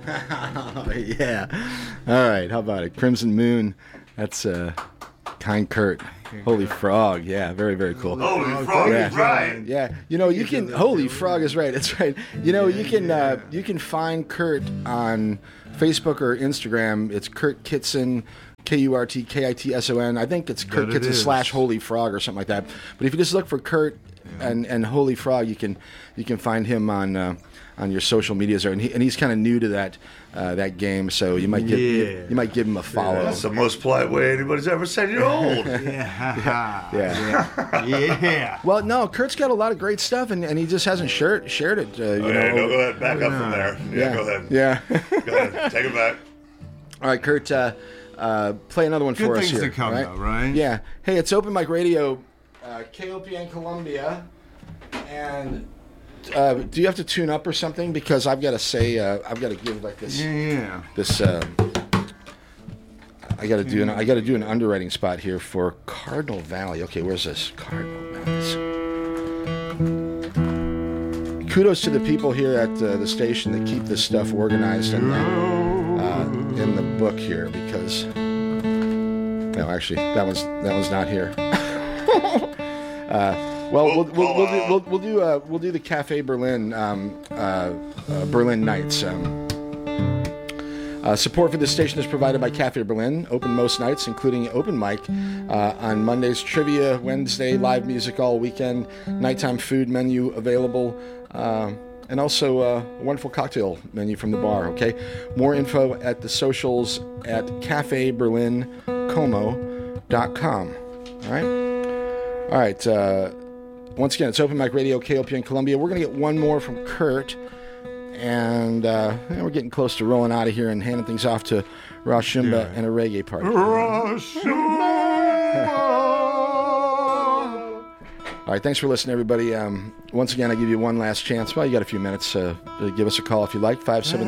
Yeah. All right. How about it? Crimson Moon. That's Kind Kurt. Holy Frog. Yeah. Very, very cool. Holy Frog is right. Yeah. You know, you can. Holy Frog is right. That's right. You know, you can find Kurt on Facebook or Instagram. It's Kurt Kitson. KurtKitson. I think it's Kurt Kitson / Holy Frog or something like that. But if you just look for Kurt and Holy Frog, you can find him on your social medias there. And he's kind of new to that game, so you might give him a follow. That's the most polite way anybody's ever said you're old. Yeah. Well, no, Kurt's got a lot of great stuff, and he just hasn't shared it. Go ahead, back up from there. Yeah, go ahead. Yeah. Go ahead, take it back. All right, Kurt. Play another one for us here. Good things to come, though, right? Yeah. Hey, it's Open Mic Radio, KOPN Columbia, and do you have to tune up or something? Because I've got to say, I've got to give like this. Yeah. This. I got to do an underwriting spot here for Cardinal Valley. Okay, where's this? Cardinal Valley. Kudos to the people here at the station that keep this stuff organized and in the book here, because no, actually that one's not here. Well, we'll do the Cafe Berlin Berlin nights. Support for this station is provided by Cafe Berlin, open most nights, including open mic on Mondays, trivia Wednesday, live music all weekend, nighttime food menu available. And also a wonderful cocktail menu from the bar, okay? More info at the socials at cafeberlincomo.com. All right. Once again, it's Open Mic Radio, KOPN Columbia. We're going to get one more from Kurt. And we're getting close to rolling out of here and handing things off to Rashumba and a reggae party. All right, thanks for listening, everybody. Once again, I give you one last chance. Well, you got a few minutes to give us a call if you like,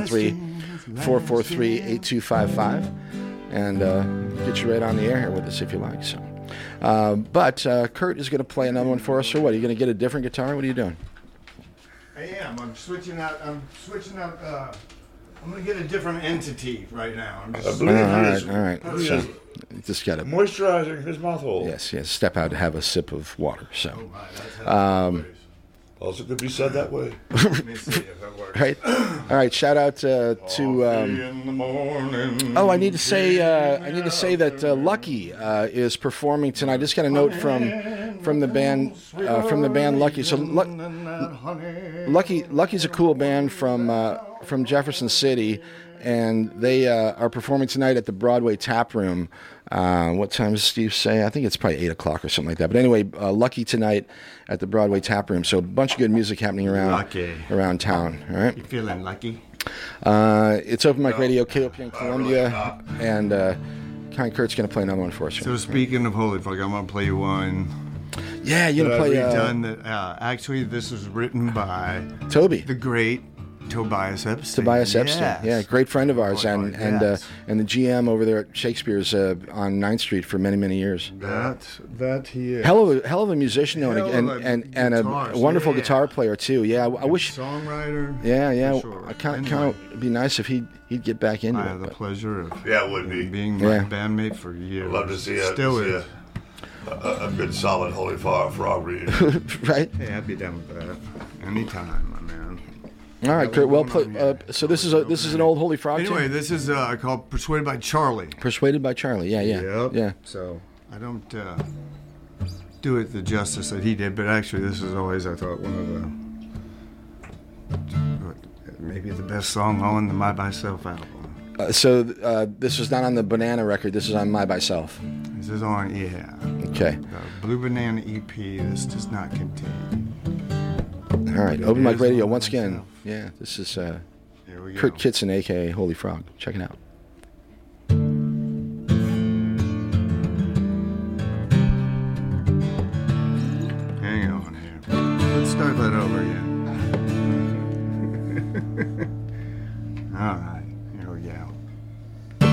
573-443-8255, and get you right on the air here with us if you like. So, but Kurt is going to play another one for us, or what? Are you going to get a different guitar? What are you doing? I am. I'm switching out. I'm going to get a different entity right now. I believe all right. So, you just got to moisturizing his mouth hole. Yes. Step out to have a sip of water. So, also could be said that way. Let me see if it works. Right. All right. Shout out to. in the morning. I need to say that Lucky is performing tonight. I just got a note from the band Lucky. So Lucky's a cool band from Jefferson City, and they are performing tonight at the Broadway Tap Room. What time does Steve say? I think it's probably 8 o'clock or something like that. But anyway, Lucky tonight at the Broadway Tap Room. So a bunch of good music happening around town. All right. You feeling lucky? It's Open Mic Radio, KOPN Columbia, and Kind Kurt's going to play another one for us. So speaking of Holy Frog, I'm going to play you one. Yeah, you're going to play... actually, this was written by... Toby. The great Tobias Epstein. Yes. Yeah, great friend of ours, and the GM over there at Shakespeare's on 9th Street for many, many years. That he is. Hell of a musician, though, and a wonderful guitar player too. Yeah, I wish. Songwriter. Yeah. Sure. I kind of it'd be nice if he'd get back into it. I have the pleasure of it would be being my bandmate for years. I'd love to see Still is. A good solid Holy Frog reading. Right? Hey, I'd be down with that anytime, my man. All right, Kurt. Well, so this is an old Holy Frog. Anyway, tune? this is called "Persuaded by Charlie." Persuaded by Charlie. Yeah. Yep. So I don't do it the justice that he did, but actually, this is always, I thought, one of the maybe the best song on the My By Self album. So this was not on the Banana record. This is on My By Self. This is on, Okay. The Blue Banana EP. This does not contain. All right, Open Mic Radio once again. Yeah, this is Kurt Kitson, a.k.a. Holy Frog. Check it out.